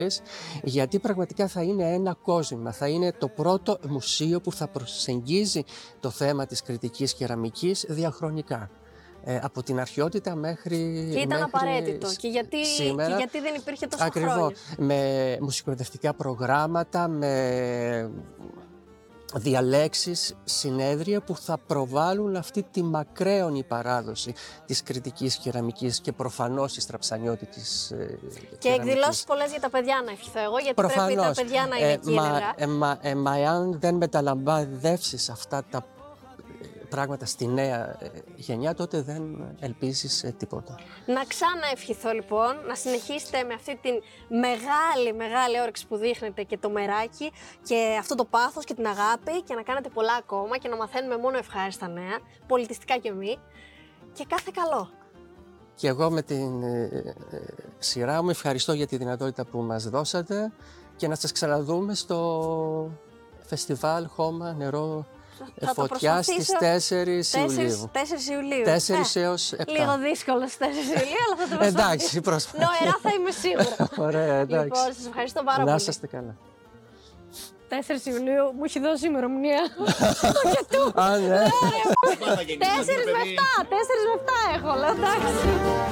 γιατί πραγματικά θα είναι ένα κόσμημα, θα είναι το πρώτο μουσείο που θα προσεγγίζει το θέμα της κρητικής κεραμικής διαχρονικά. Από την αρχαιότητα μέχρι. Και ήταν μέχρι απαραίτητο. Και γιατί δεν υπήρχε τόσα ακριβώς, χρόνια. Με μουσικοεκπαιδευτικά προγράμματα, με διαλέξεις, συνέδρια που θα προβάλλουν αυτή τη μακραίωνη παράδοση της κρητικής κεραμικής και προφανώς της στραψανιώτικης κεραμικής. Και εκδηλώσεις πολλές για τα παιδιά να ευχηθώ εγώ, γιατί προφανώς, πρέπει τα παιδιά να είναι κύρια. Μα εάν δεν μεταλαμβάνευσεις αυτά τα πράγματα στη νέα γενιά, τότε δεν ελπίζεις τίποτα. Να ξαναευχηθώ λοιπόν, να συνεχίσετε με αυτή την μεγάλη όρεξη που δείχνετε και το μεράκι και αυτό το πάθος και την αγάπη και να κάνετε πολλά ακόμα και να μαθαίνουμε μόνο ευχάριστα νέα, πολιτιστικά και μη, και κάθε καλό. Και εγώ με την σειρά μου ευχαριστώ για τη δυνατότητα που μας δώσατε και να σας ξαναδούμε στο φεστιβάλ Χώμα Νερό Φωτιά στις 4 Ιουλίου. 4 Ιουλίου. 4 έως 7. Λίγο δύσκολο στις 4 Ιουλίου, αλλά θα το προσπαθήσω. Εντάξει, προσπαθήσω. Νοερά θα είμαι σίγουρα. Ωραία, εντάξει. Λοιπόν, σας ευχαριστώ πάρα πολύ. Να είστε καλά. 4 Ιουλίου μου έχει δώσει ημερομηνία. Α, ναι. 4 με 7 έχω, λέω, εντάξει.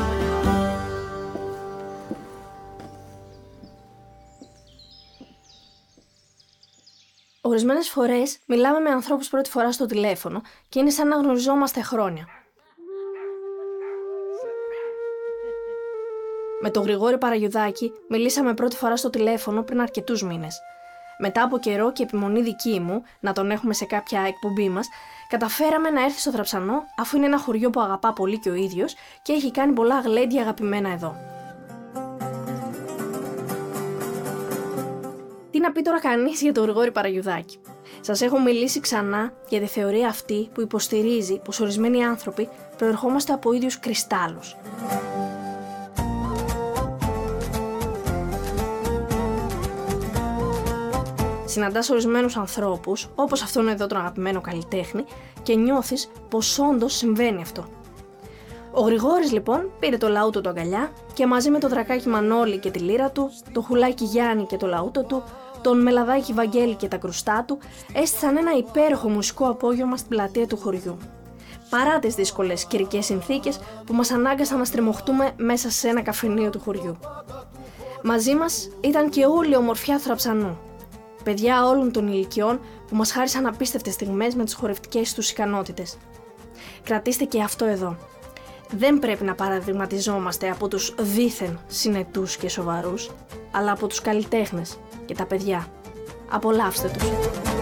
Ορισμένες φορές μιλάμε με ανθρώπους πρώτη φορά στο τηλέφωνο και είναι σαν να γνωριζόμαστε χρόνια. Με τον Γρηγόρη Παραγιουδάκη μιλήσαμε πρώτη φορά στο τηλέφωνο πριν αρκετούς μήνες. Μετά από καιρό και επιμονή δική μου να τον έχουμε σε κάποια εκπομπή μας, καταφέραμε να έρθει στο Θραψανό, αφού είναι ένα χωριό που αγαπά πολύ και ο ίδιος και έχει κάνει πολλά γλέντια αγαπημένα εδώ. Τι να πει τώρα κανείς για τον Γρηγόρη Παραγιουδάκη. Σας έχω μιλήσει ξανά για τη θεωρία αυτή που υποστηρίζει πως ορισμένοι άνθρωποι προερχόμαστε από ίδιους κρυστάλλους. Συναντάς ορισμένους ανθρώπους, όπως αυτόν εδώ τον αγαπημένο καλλιτέχνη, και νιώθεις πως όντως συμβαίνει αυτό. Ο Γρηγόρης λοιπόν πήρε το λαούτο του αγκαλιά και μαζί με το δρακάκι Μανώλη και τη λύρα του, το χουλάκι Γιάννη και το λαούτο του, τον μελαδάκι Βαγγέλη και τα κρουστά του, έστησαν ένα υπέροχο μουσικό απόγευμα στην πλατεία του χωριού. Παρά τις δύσκολες καιρικές συνθήκες που μας ανάγκασαν να στριμωχτούμε μέσα σε ένα καφενείο του χωριού. Μαζί μας ήταν και όλη η ομορφιά Θραψανού. Παιδιά όλων των ηλικιών που μας χάρισαν απίστευτες στιγμές με τις χορευτικές τους ικανότητες. Κρατήστε και αυτό εδώ. Δεν πρέπει να παραδειγματιζόμαστε από τους δήθεν συνετούς και σοβαρούς, αλλά από τους καλλιτέχνες και τα παιδιά. Απολαύστε τους.